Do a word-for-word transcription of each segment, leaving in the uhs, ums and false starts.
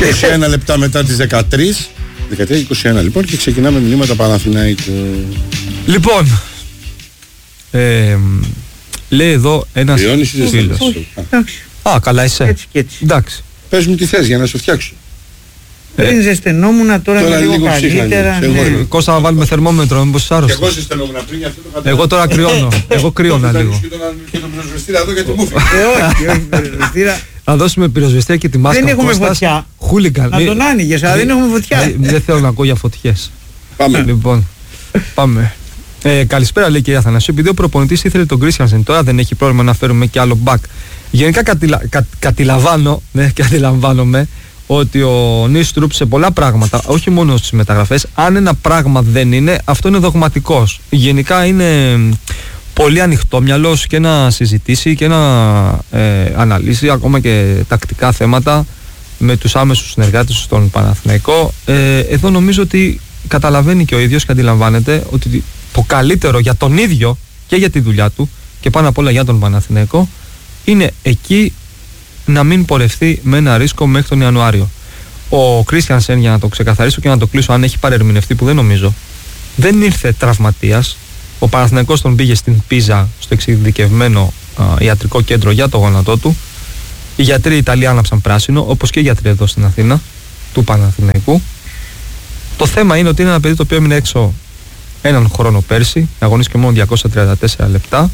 είκοσι ένα λεπτά μετά τις δεκατρείς. δεκατρείς είκοσι ένα λοιπόν και ξεκινάμε μηνύματα Παναθηναϊκού. Λοιπόν, ε, λέει εδώ ένας φίλος. Α, καλά είσαι. Έτσι και έτσι. Εντάξει. Πες μου τι θες για να σου φτιάξω. Πριν ζεσθενόμουν, τώρα είναι λίγο καλύτερα. Κώστα, να βάλουμε θερμόμετρο, μήπως είσαι άρρωστος. Και εγώ ζεσθενόμουν πριν, αυτό το κατάλαβα. Εγώ τώρα κρυώνω. Εγώ κρυώνα λίγο. Και τον πυροσβεστήρα εδώ γιατί μου φύγει. Όχι, όχι, πυροσβεστήρα. Να δώσουμε πυροσβεστήρα και τη μάσκα. Δεν έχουμε φωτιά. Χούλιγκαν. Να τον άνοιγες, αλλά δεν έχουμε φωτιά. Δεν θέλω να ακούω για φωτιές. Πάμε. Λοιπόν, πάμε. Ε, καλησπέρα, λέει η κυρία Θανασίου. Επειδή ο προπονητής ήθελε τον Κρίστιανσεν, τώρα δεν έχει πρόβλημα να φέρουμε και άλλο back. Γενικά κατηλα, κα, κατηλαμβάνω, ναι, και αντιλαμβάνομαι ότι ο Νίστρουπ σε πολλά πράγματα, όχι μόνο στις μεταγραφές, αν ένα πράγμα δεν είναι, αυτό είναι δογματικός. Γενικά είναι πολύ ανοιχτόμυαλος και να συζητήσει και να ε, αναλύσει ακόμα και τακτικά θέματα με τους άμεσους συνεργάτες στον Παναθηναϊκό. Ε, εδώ νομίζω ότι καταλαβαίνει και ο ίδιος και αντιλαμβάνεται ότι το καλύτερο για τον ίδιο και για τη δουλειά του και πάνω απ' όλα για τον Παναθηναϊκό είναι εκεί να μην πορευτεί με ένα ρίσκο μέχρι τον Ιανουάριο. Ο Κρίστιανσεν, για να το ξεκαθαρίσω και να το κλείσω, αν έχει παρερμηνευτεί, που δεν νομίζω, δεν ήρθε τραυματίας. Ο Παναθηναϊκός τον πήγε στην Πίζα, στο εξειδικευμένο α, ιατρικό κέντρο για το γόνατό του. Οι γιατροί Ιταλοί άναψαν πράσινο, όπως και οι γιατροί εδώ στην Αθήνα, του Παναθηναϊκού. Το θέμα είναι ότι είναι ένα παιδί το οποίο έμεινε έξω έναν χρόνο πέρσι, αγωνίστηκε μόνο διακόσια τριάντα τέσσερα λεπτά.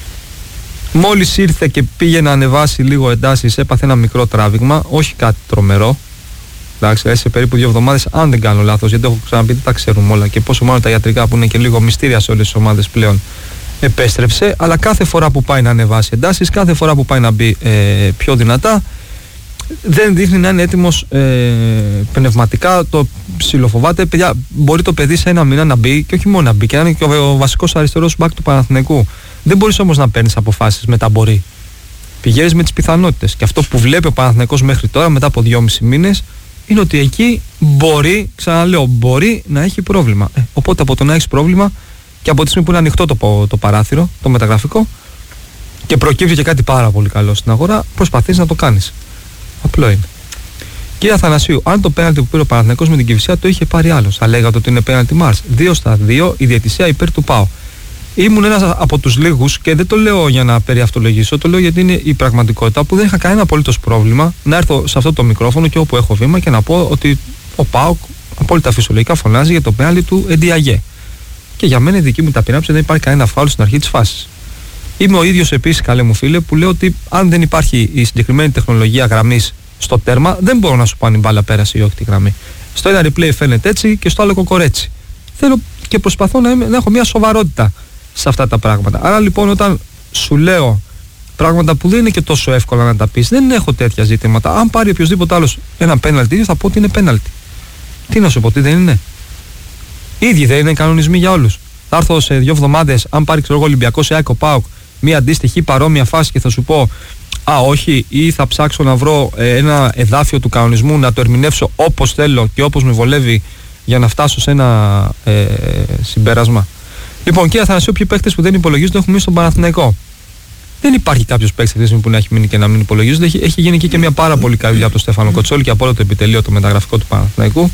Μόλις ήρθε και πήγε να ανεβάσει λίγο εντάσεις, έπαθε ένα μικρό τράβηγμα, όχι κάτι τρομερό. Εντάξει, σε περίπου δύο εβδομάδες, αν δεν κάνω λάθος, γιατί έχω ξαναπεί δεν τα ξέρουμε όλα και πόσο μάλλον τα ιατρικά που είναι και λίγο μυστήρια σε όλες τις ομάδες πλέον, επέστρεψε. Αλλά κάθε φορά που πάει να ανεβάσει εντάσεις, κάθε φορά που πάει να μπει ε, πιο δυνατά, δεν δείχνει να είναι έτοιμος ε, πνευματικά. Το ψιλοφοβάται. Παιδιά, μπορεί το παιδί σε ένα μήνα να μπει και όχι μόνο να μπει και να είναι και ο, ο βασικός αριστερός μπακ του Παναθηναϊκού. Δεν μπορείς όμως να παίρνεις αποφάσεις με τα μπορεί. Πηγαίνεις με τις πιθανότητες. Και αυτό που βλέπει ο Παναθηναϊκός μέχρι τώρα, μετά από δυόμισι μήνες, είναι ότι εκεί μπορεί, ξαναλέω, μπορεί να έχει πρόβλημα. Ε, οπότε από το να έχεις πρόβλημα και από τη στιγμή που είναι ανοιχτό το, το παράθυρο, το μεταγραφικό, και προκύπτει και κάτι πάρα πολύ καλό στην αγορά, προσπαθείς να το κάνεις. Απλό είναι. Κύριε Αθανασίου, αν το πέναλτι που πήρε ο Παναθηναϊκός με την Κηφισιά το είχε πάρει άλλος, θα λέγατε ότι είναι πέναλτι Μάρς. δύο στα δύο η διαιτησία υπέρ του ΠΑΟ. Ήμουν ένας από τους λίγους και δεν το λέω για να περιαυτολογήσω, το λέω γιατί είναι η πραγματικότητα που δεν είχα κανένα απολύτως πρόβλημα να έρθω σε αυτό το μικρόφωνο και όπου έχω βήμα και να πω ότι ο ΠΑΟΚ απόλυτα φυσιολογικά φωνάζει για το πέναλτι του Εντιαγέ. Και για μένα η δική μου ταπεινάψη δεν υπάρχει κανένα φάουλ στην αρχή της φάσης. Είμαι ο ίδιος επίσης, καλέ μου φίλε, που λέω ότι αν δεν υπάρχει η συγκεκριμένη τεχνολογία γραμμής στο τέρμα, δεν μπορώ να σου πω αν η μπάλα πέρασε ή όχι τη γραμμή. Στο ένα replay φαίνεται έτσι και στο άλλο κοκορέτσι. Θέλω και προσπαθώ να, είμαι, να έχω μια σοβαρότητα σε αυτά τα πράγματα. Άρα λοιπόν, όταν σου λέω πράγματα που δεν είναι και τόσο εύκολα να τα πεις, δεν έχω τέτοια ζητήματα. Αν πάρει οποιοδήποτε άλλος ένα πέναλτι, θα πω ότι είναι πέναλτι. Τι να σου πω, τι δεν είναι. Ίδιοι δεν είναι κανονισμοί για όλους. Θα έρθω σε δύο εβδομάδες, αν πάρει ξέρω εγώ Ολυμπιακός ή ΑΕΚ ΠΑΟΚ, μια αντίστοιχη παρόμοια φάση και θα σου πω α, όχι, ή θα ψάξω να βρω ε, ένα εδάφιο του κανονισμού να το ερμηνεύσω όπως θέλω και όπως με βολεύει για να φτάσω σε ένα ε, συμπέρασμα. Λοιπόν, κύριε Αθανασίου, ποιοι παίκτες που δεν υπολογίζονται έχουν μείνει στον Παναθηναϊκό. Δεν υπάρχει κάποιος παίκτης που να έχει μείνει και να μην υπολογίζονται. Έχει, έχει γίνει εκεί και μια πάρα πολύ καλή δουλειά από τον Στέφανο Κοτσόλη και από όλο το επιτελείο το μεταγραφικό του Παναθηναϊκού.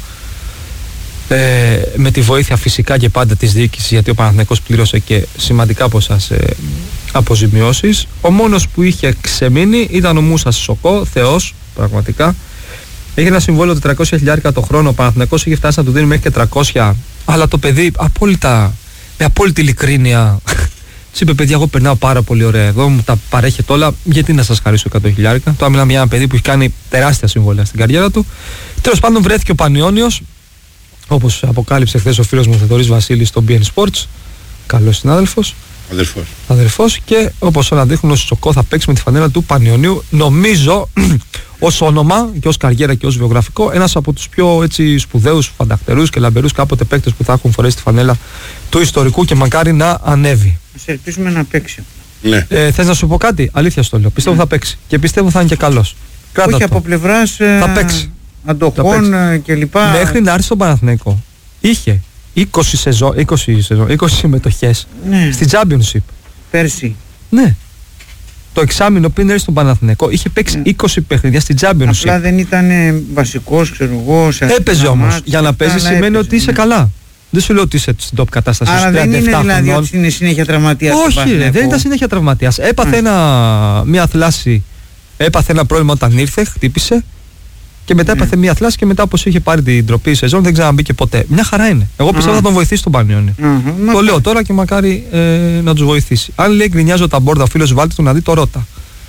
Ε, με τη βοήθεια φυσικά και πάντα της διοίκησης, γιατί ο Παναθηναϊκός πλήρωσε και σημαντικά ποσά σε αποζημιώσεις. Ο μόνος που είχε ξεμείνει ήταν ο Μούσας Σοκό, θεός πραγματικά. Έχει ένα συμβόλαιο τετρακόσια χιλιάρικα το χρόνο. Ο Παναθηναϊκός είχε φτάσει να του δίνει μέχρι και τριακόσια, αλλά το παιδί απόλυτα, με απόλυτη ειλικρίνεια της είπε: παιδιά, εγώ περνάω πάρα πολύ ωραία εδώ, μου τα παρέχετε όλα. Γιατί να σας χαρίσω εκατό χιλιάρικα. Τώρα μιλάμε για ένα παιδί που έχει κάνει τεράστια συμβόλαια στην καριέρα του. Τέλος πάντων, βρέθηκε ο Πανιώνιος, όπως αποκάλυψε χθες ο φίλος μου Θεδωρής Βασίλης στο μπι εν Sports. Καλός συνάδελφος. Αδερφός. Αδερφός και όπως όλα δείχνουν, ο Σοκό θα παίξει με τη φανέλα του Πανιωνίου. Νομίζω ως όνομα και ως καριέρα και ως βιογραφικό ένας από τους πιο έτσι, σπουδαίους, φανταχτερούς και λαμπερούς κάποτε παίκτες που θα έχουν φορέσει τη φανέλα του ιστορικού και μακάρι να ανέβει. Ας ελπίσουμε να παίξει. Ναι. Ε, θες να σου πω κάτι? Αλήθεια στο λέω. Πιστεύω θα παίξει και πιστεύω θα είναι και καλός. Όχι το. Από πλευράς θα παίξει. Αντοχών και λοιπά. Μέχρι να έρθει στον Παναθηναϊκό είχε είκοσι σεζόν, είκοσι σεζόν, είκοσι συμμετοχές, ναι, στη Championship. Πέρσι. Ναι. το εξάμηνο πριν έρθει στον Παναθηναϊκό είχε παίξει yeah. είκοσι παιχνίδια στην Championship. Απλά δεν ήταν βασικός, ξέρω εγώ. Έπαιζε όμως. Για να παίζει σημαίνει έπαιζε, ότι είσαι ναι. καλά. Δεν σου λέω ότι είσαι στην top κατάσταση. Άρα δεν είναι δηλαδή ότι είναι συνέχεια τραυματίας. Όχι, δεν ήταν συνέχεια τραυματίας. Έπαθε ένα, μια θλάση, έπαθε ένα πρόβλημα όταν ήρθε, χτύπησε. Και μετά έπαθε μια θλάση και μετά όπως είχε πάρει την τροπή η σεζόν δεν ξαναμπήκε ποτέ. Μια χαρά είναι. Εγώ πιστεύω θα τον βοηθήσει τον Πανιόνιο. Το λέω τώρα και μακάρι ε, να τους βοηθήσει. Αν λέει γκρινιάζω τα μπόρδα, ο φίλος βάλτε του να δει το Ρώτα.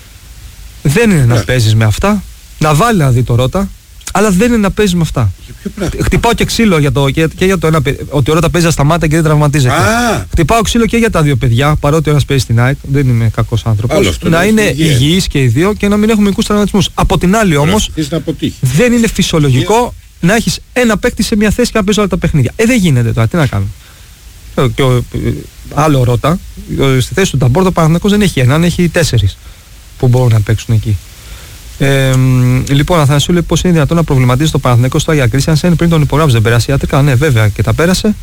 Δεν είναι να παίζεις με αυτά. Να βάλει να δει το Ρώτα. Αλλά δεν είναι να παίζει με αυτά. Χτυπάω και ξύλο για το, και, και για το ένα ότι ο Ρώτα παίζει στα μάτια και δεν τραυματίζεται. Ah. Χτυπάω ξύλο και για τα δύο παιδιά, παρότι ο ένας παίζει στην ΑΕΚ, δεν είμαι κακός άνθρωπος. Να είναι υγιείς και οι δύο και να μην έχουμε μικρούς τραυματισμούς. Από την άλλη όμως, δεν είναι φυσιολογικό yeah. να έχεις ένα παίκτη σε μια θέση και να παίζει όλα τα παιχνίδια. Ε, δεν γίνεται τώρα, τι να κάνουμε. Και ο, άλλο Ρώτα, στη θέση του Ταμπόρδο ο Παναθηναϊκός δεν έχει έναν, έχει τέσσερις που μπορούν να παίξουν εκεί. Ε, λοιπόν, Αθανασίου λέει πως είναι δυνατόν να προβληματίζει το Παναθηναϊκό στο Άγια Κρίστιανσεν πριν τον υπογράψει. Δεν πέρασε ιατρικά. Ναι, βέβαια και τα πέρασε.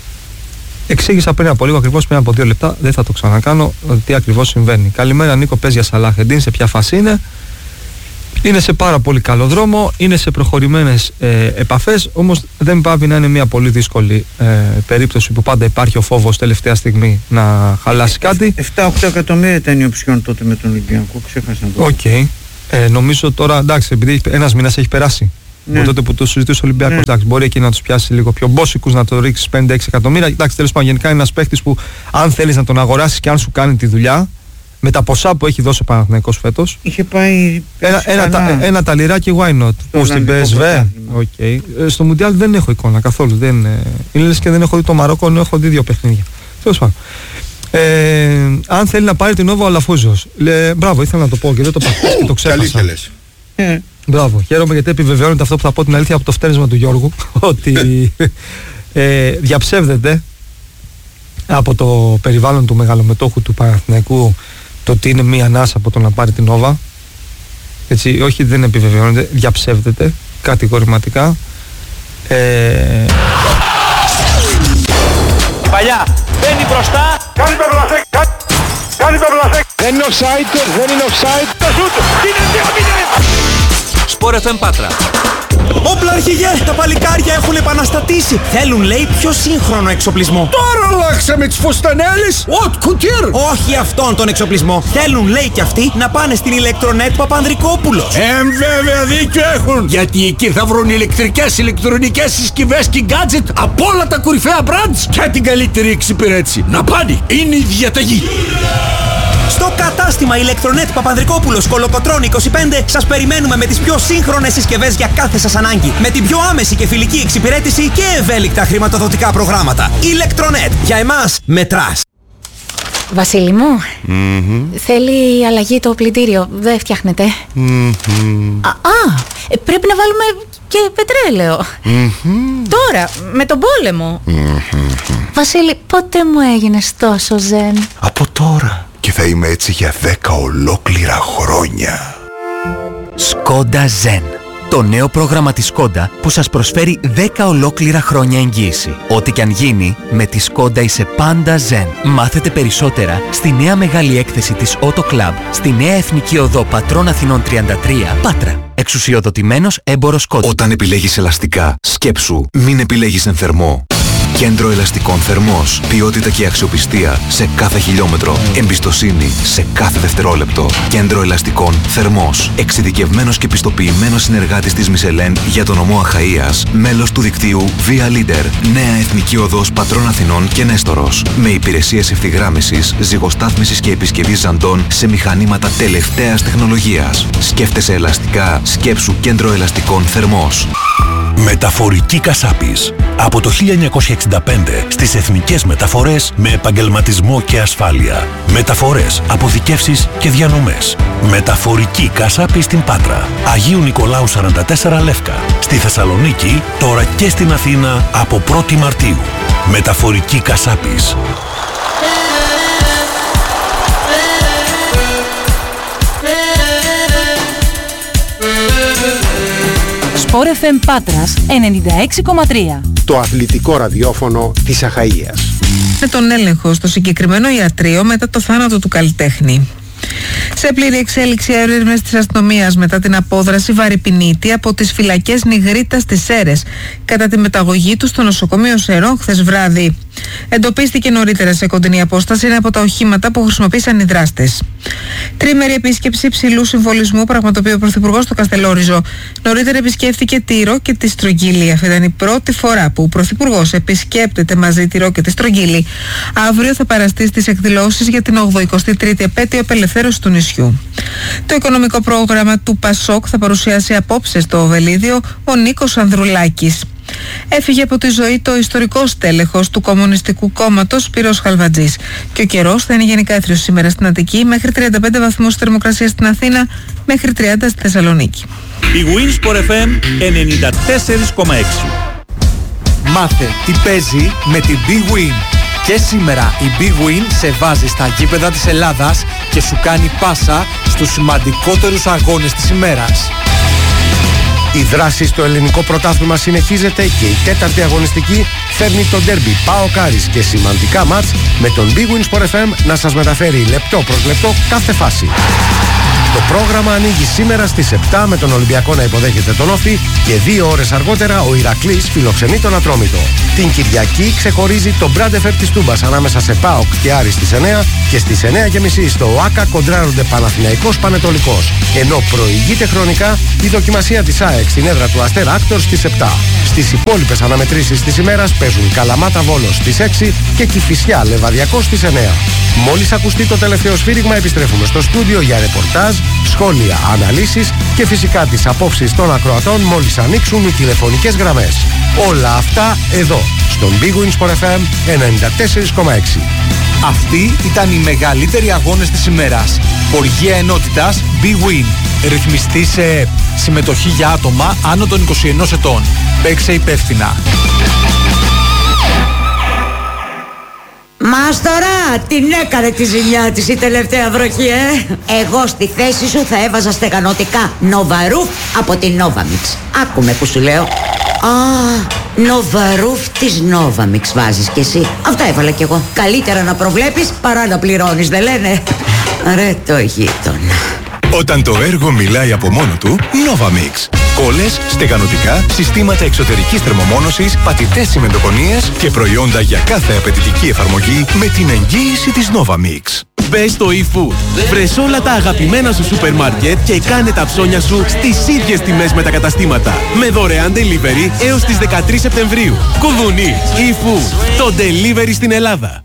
Εξήγησα πριν από λίγο, ακριβώς πριν από δύο λεπτά. Δεν θα το ξανακάνω. Τι ακριβώς συμβαίνει. Καλημέρα, Νίκο. Παίζει για Σαλάχεντιν. Σε ποια φάση είναι. Είναι σε πάρα πολύ καλό δρόμο. Είναι σε προχωρημένες ε, επαφές. Όμως δεν πάβει να είναι μια πολύ δύσκολη ε, περίπτωση που πάντα υπάρχει ο φόβος τελευταία στιγμή να χαλάσει κάτι. επτά οκτώ εκατομμύρια ήταν η οψιόν τότε με τον Ολυμπιακό. Ξέχασα να το πω. Okay. Ε, νομίζω τώρα, εντάξει, επειδή ένας μήνας έχει περάσει ναι. από τότε που το συζητούσε ο Ολυμπιακός, ναι. εντάξει, μπορεί εκεί να τους πιάσει λίγο πιο μπόσικους, να το ρίξεις πέντε έξι εκατομμύρια. Εντάξει, τέλος πάντων, γενικά είναι ένας παίχτης που αν θέλεις να τον αγοράσεις και αν σου κάνει τη δουλειά, με τα ποσά που έχει δώσει ο Παναθηναϊκός φέτος. Είχε πάει. Ένα, ένα, ένα, ένα ταλιράκι why not. Που στην πι ες βι. Okay. Ε, στο Μουντιάλ δεν έχω εικόνα καθόλου. Δεν, ε, είναι λες και δεν έχω δει το Μαρόκο, έχω δει δύο παιχνίδια. Τέλος πάντων. Ε, αν θέλει να πάρει την Νόβα ο Λαφούζος. Μπράβο, ήθελα να το πω και δεν το παθείς και το ξέχασα. Ε. Μπράβο, χαίρομαι γιατί επιβεβαιώνεται αυτό που θα πω την αλήθεια από το φταίρεσμα του Γιώργου. Ότι ε, διαψεύδεται από το περιβάλλον του μεγαλομετόχου του Παναθηναϊκού το ότι είναι μία ανάσα από το να πάρει την Νόβα. Έτσι, όχι, δεν επιβεβαιώνεται, διαψεύδεται κατηγορηματικά. Ε, Παλιά, μπαίνει μπροστά. Κάνει το μπλασέ, κάνει το μπλασέ. Δεν είναι offside, δεν είναι offside. Το σούτ, είναι δύο μηδέν. Σπορ εφ εμ Πάτρα. Όπλα αρχηγέ, τα παλικάρια έχουν επαναστατήσει. Θέλουν, λέει, πιο σύγχρονο εξοπλισμό. Τώρα αλλάξαμε τις φουστανέλες. Οτ κουτιέρ. Όχι αυτόν τον εξοπλισμό. Θέλουν, λέει, κι αυτοί να πάνε στην Ηλεκτρονέτ Παπανδρικόπουλος. Εμ βέβαια δίκιο έχουν. Γιατί εκεί θα βρουν ηλεκτρικές, ηλεκτρονικές συσκευές και gadget από όλα τα κορυφαία brands και την καλύτερη εξυπηρέτηση. Να πάνε, είναι η διαταγή. Στο κατάστημα Ηλεκτρονέτ Παπανδρικόπουλος Κολοκοτρώνη είκοσι πέντε σας περιμένουμε με τις πιο σύγχρονες συσκευές για κάθε σας ανάγκη. Με την πιο άμεση και φιλική εξυπηρέτηση και ευέλικτα χρηματοδοτικά προγράμματα. Ηλεκτρονέτ. Για εμάς μετράς. Βασίλη μου, mm-hmm. θέλει αλλαγή το πλυντήριο. Δεν φτιάχνετε. Mm-hmm. Α, α, πρέπει να βάλουμε και πετρέλαιο. Mm-hmm. Τώρα, με τον πόλεμο. Mm-hmm. Βασίλη, πότε μου έγινες τόσο ζεν? Από τώρα. Και θα είμαι έτσι για δέκα ολόκληρα χρόνια. Skoda Zen. Το νέο πρόγραμμα της Skoda που σας προσφέρει δέκα ολόκληρα χρόνια εγγύηση. Ό,τι κι αν γίνει, με τη Skoda είσαι πάντα Zen. Μάθετε περισσότερα στη νέα μεγάλη έκθεση της Auto Club, στη νέα Εθνική Οδό Πατρών Αθηνών τριάντα τρία, Πάτρα. Εξουσιοδοτημένος έμπορος Skoda. Όταν επιλέγεις ελαστικά, σκέψου, μην επιλέγεις εν θερμό. Κέντρο ελαστικών Θερμός. Ποιότητα και αξιοπιστία σε κάθε χιλιόμετρο. Εμπιστοσύνη σε κάθε δευτερόλεπτο. Κέντρο ελαστικών Θερμός. Εξειδικευμένος και πιστοποιημένος συνεργάτης της Michelin για τον ομό Αχαΐας. Μέλος του δικτύου Via Leader. Νέα Εθνική Οδός Πατρών Αθηνών και Νέστορος. Με υπηρεσίες ευθυγράμμισης, ζυγοστάθμισης και επισκευής ζαντών σε μηχανήματα τελευταίας τεχνολογίας. Σκέφτεσαι ελαστικά. Σκέψου Κέντρο Ελαστικών Θερμός. Μεταφορική Κασάπης. Από το χίλια εννιακόσια εξήντα πέντε στις εθνικές μεταφορές με επαγγελματισμό και ασφάλεια. Μεταφορές, αποθηκεύσεις και διανομές. Μεταφορική Κασάπη στην Πάτρα. Αγίου Νικολάου σαράντα τέσσερα Λεύκα. Στη Θεσσαλονίκη, τώρα και στην Αθήνα από πρώτη Μαρτίου. Μεταφορική Κασάπης. Σπορ εφ εμ Πάτρας ενενήντα έξι κόμμα τρία. Το αθλητικό ραδιόφωνο της Αχαΐας. Με τον έλεγχο στο συγκεκριμένο ιατρείο μετά το θάνατο του καλλιτέχνη. Σε πλήρη εξέλιξη έρευνες της αστυνομίας μετά την απόδραση βαρυπινίτη από τις φυλακές Νιγρίτας στις Σέρρες κατά τη μεταγωγή του στο νοσοκομείο Σερών χθες βράδυ. Εντοπίστηκε νωρίτερα σε κοντινή απόσταση ένα από τα οχήματα που χρησιμοποίησαν οι δράστες. Τρίμερη επίσκεψη υψηλού συμβολισμού πραγματοποιεί ο Πρωθυπουργός στο Καστελόριζο. Νωρίτερα επισκέφθηκε τη Ρο και τη Στρογγύλη. Αυτή ήταν η πρώτη φορά που ο Πρωθυπουργός επισκέπτεται μαζί τη Ρο και τη Στρογγύλη. Αύριο θα παραστεί στις εκδηλώσεις για την ογδοηκοστή τρίτη επέτειο απελευθέρωση του νησιού. Το οικονομικό πρόγραμμα του Πασόκ θα παρουσιάσει απόψε στο Βελίδιο ο Νίκος Ανδρουλάκης. Έφυγε από τη ζωή το ιστορικό στέλεχος του Κομμουνιστικού Κόμματος Σπύρος Χαλβατζής και ο καιρός θα είναι γενικά έθριος σήμερα στην Αττική, μέχρι τριάντα πέντε βαθμούς θερμοκρασία στην Αθήνα, μέχρι τριάντα στη Θεσσαλονίκη. Η Winsport εφ εμ ενενήντα τέσσερα κόμμα έξι. Μάθε τι παίζει με την Big Win. Και σήμερα η Big Win σε βάζει στα γήπεδα της Ελλάδας και σου κάνει πάσα στους σημαντικότερους αγώνες της ημέρας. Η δράση στο ελληνικό πρωτάθλημα συνεχίζεται και η τέταρτη αγωνιστική φέρνει το ντέρμπι ΠΑΟΚ Άρης και σημαντικά μάτς με τον Big Win Sport εφ εμ να σας μεταφέρει λεπτό προς λεπτό κάθε φάση. Το πρόγραμμα ανοίγει σήμερα στις επτά με τον Ολυμπιακό να υποδέχεται τον Όφη και δύο ώρες αργότερα ο Ηρακλής φιλοξενεί τον Ατρόμητο. Την Κυριακή ξεχωρίζει το Μπράντεφερ της Τούμπας ανάμεσα σε ΠΑΟΚ και Άρη στις εννιά και στις εννιά και μισή στο ΟΑΚΑ κοντράρονται Παναθηναϊκός Πανετολικός. Ενώ προηγείται χρονικά η δοκιμασία της ΑΕΚ στην έδρα του Αστέρα Άκτορ στις επτά. Στις υπόλοιπες αναμετρήσεις της ημέρας παίζουν Καλαμάτα Βόλος στις έξι και Κηφισιά Λεβαδιακός στις εννιά. Μόλις ακουστεί το τελευταίο σφύριγμα επιστρέφουμε στο στούντιο για ρεπορτάζ, σχόλια, αναλύσεις και φυσικά τις απόψεις των ακροατών μόλις ανοίξουν οι τηλεφωνικές γραμμές. Όλα αυτά εδώ, στον Big Win Sport εφ εμ ενενήντα τέσσερα κόμμα έξι. Αυτοί ήταν οι μεγαλύτεροι αγώνες της ημέρας. Χοργία ενότητας Big Win. Ρυθμιστή σε συμμετοχή για άτομα άνω των είκοσι ενός ετών. Παίξε υπεύθυνα. Μάστορα, την έκανε τη ζημιά της η τελευταία βροχή, ε! Εγώ στη θέση σου θα έβαζα στεγανωτικά Νοβαρούφ από την Novamix. Άκουμε που σου λέω. Α, Νοβαρούφ της Novamix βάζεις κι εσύ. Αυτό έβαλα κι εγώ. Καλύτερα να προβλέπεις παρά να πληρώνεις, δεν λένε? Ρε το γείτονα. Όταν το έργο μιλάει από μόνο του, Novamix. Κόλλες, στεγανωτικά, συστήματα εξωτερικής θερμομόνωσης, πατητές τσιμεντοκονίες και προϊόντα για κάθε απαιτητική εφαρμογή με την εγγύηση της Novamix. Μπες στο eFood. Βρες όλα τα αγαπημένα σου σούπερ μάρκετ και κάνε τα ψώνια σου στις ίδιες τιμές με τα καταστήματα. Με δωρεάν delivery έως τις δεκατρείς Σεπτεμβρίου. Κουδουνί, eFood. Το delivery στην Ελλάδα.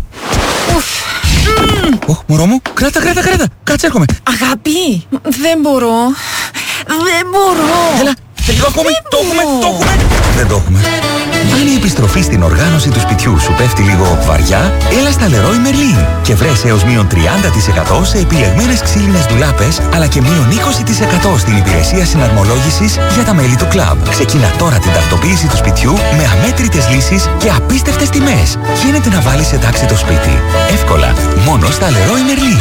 Ωχ, μωρό μου, κράτα, κράτα, κράτα. Κάτσε, έρχομαι. Αγάπη, δεν μπορώ. Δεν μπορώ. Έλα, λίγο ακόμη. Το έχουμε, το έχουμε. Δεν το έχουμε. Αν η επιστροφή στην οργάνωση του σπιτιού σου πέφτει λίγο βαριά, έλα στα Leroy Merlin και βρες έως μείον τριάντα τοις εκατό σε επιλεγμένες ξύλινες ντουλάπες, αλλά και μείον είκοσι τοις εκατό στην υπηρεσία συναρμολόγησης για τα μέλη του κλαμπ. Ξεκίνα τώρα την τακτοποίηση του σπιτιού με αμέτρητες λύσεις και απίστευτες τιμές. Γίνεται να βάλεις εντάξει το σπίτι. Εύκολα, μόνο στα Leroy Merlin.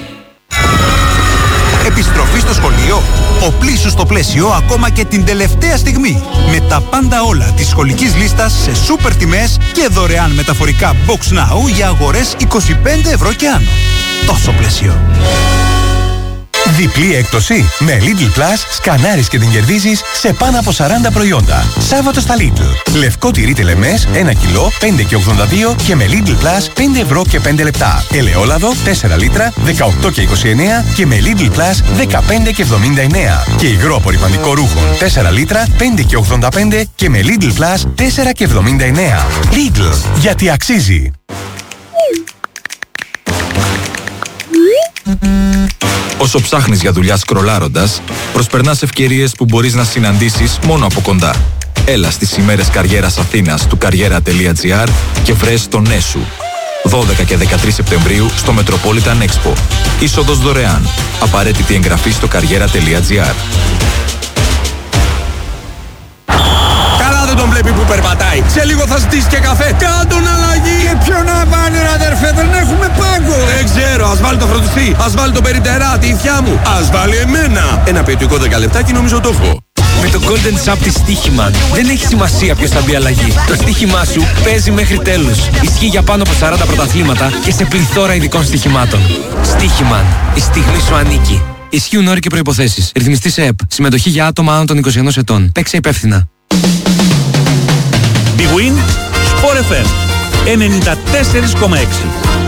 Επιστροφή στο σχολείο. Οπλίσου στο πλαίσιο ακόμα και την τελευταία στιγμή. Με τα πάντα όλα της σχολικής λίστας σε σούπερ τιμές και δωρεάν μεταφορικά Box Now για αγορές είκοσι πέντε ευρώ και άνω. Τόσο πλαίσιο. Διπλή έκπτωση. Με Lidl Plus σκανάρεις και την κερδίζεις σε πάνω από σαράντα προϊόντα. Σάββατο στα Lidl. Λευκό τυρί τελεμές ένα κιλό πέντε και ογδόντα δύο και με Lidl Plus πέντε ευρώ και πέντε λεπτά. Ελαιόλαδο τέσσερα λίτρα δεκαοκτώ και είκοσι εννέα και με Lidl Plus δεκαπέντε και εβδομήντα εννέα. Και υγρό απορριμαντικό ρούχο τέσσερα λίτρα πέντε και ογδόντα πέντε και με Lidl Plus τέσσερα και εβδομήντα εννέα. Lidl, γιατί αξίζει. Όσο ψάχνεις για δουλειά σκρολάροντας, προσπερνάς ευκαιρίες που μπορείς να συναντήσεις μόνο από κοντά. Έλα στις ημέρες καριέρας Αθήνας του καριέρα τελεία τζι άρ και βρες το ναι σου. δώδεκα και δεκατρείς Σεπτεμβρίου στο Metropolitan Expo. Είσοδος δωρεάν. Απαραίτητη εγγραφή στο καριέρα τελεία τζι άρ. Καλά δεν τον βλέπει που περπατάει. Σε λίγο θα ζητήσει και καφέ. Κάντον αλλαγή. Και ποιο να βάλει ρε αδερφέ, δεν έχουμε πάγκο. Δεν ξέρω, ας βάλει το φροντιστή, ας βάλει το περιπτερά, τη ηθιά μου. Ας βάλει εμένα. Ένα ποιοτικό δέκα λεπτάκι νομίζω το έχω. Με το Golden Sub της Στοίχημαν δεν έχει σημασία ποιος θα μπει αλλαγή. Το στοίχημά σου παίζει μέχρι τέλους. Ισχύει για πάνω από σαράντα πρωταθλήματα και σε πληθώρα ειδικών στοιχημάτων. Στοίχημαν. Η στιγμή σου ανήκει. Ισχύουν όροι και προϋποθέσεις. Ρυθμιστή σε ΕΠ. Συμμετοχή για άτομα άνω των είκοσι ενός ετών. Παίξε υπεύθυνα. Big Win, Sport εφ εμ ενενήντα τέσσερα κόμμα έξι.